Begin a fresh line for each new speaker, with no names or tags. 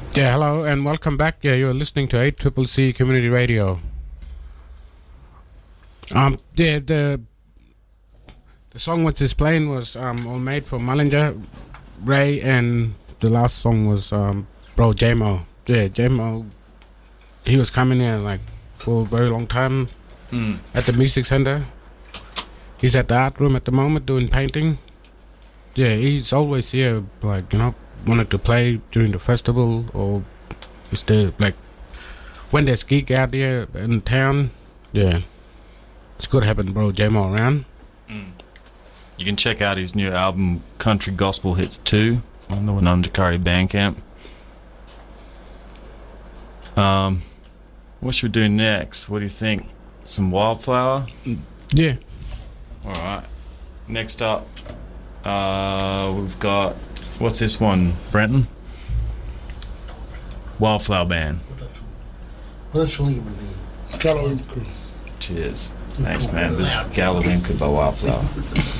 Yeah, hello and welcome back. Yeah, you're listening to 8CCC Community Radio. The song which is playing was all made for Mullinger, Ray, and the last song was Bro J-Mo. Yeah, J-Mo, he was coming here like for a very long time at the Music Center. He's at the art room at the moment doing painting. Yeah, he's always here, like, you know, wanted to play during the festival or is there, like, when there's gig out there in town. Yeah, it's good having Bro J-Mo around.
You can check out his new album Country Gospel Hits 2 on the Wanundakari Bandcamp. What should we do next? What do you think? Some Wildflower?
Yeah.
Alright. Next up, we've got, what's this one, Brenton? Wildflower Band.
Galloway Crew.
Cheers. Thanks, man. This is Galloway Crew by Wildflower.